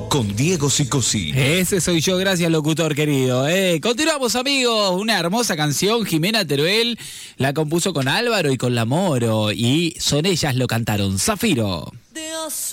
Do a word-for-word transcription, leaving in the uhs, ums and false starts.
con Diego Sicosí. Ese soy yo, gracias locutor querido. Eh, continuamos amigos, una hermosa canción, Jimena Teruel la compuso con Álvaro y con La Moro y son ellas lo cantaron, Zafiro.